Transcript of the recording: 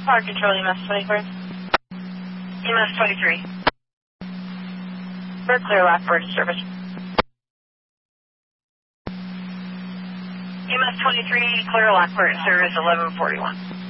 Power control, EMS 24. EMS 23. We're clear, Lockport service. EMS 23, clear, Lockport service 1141.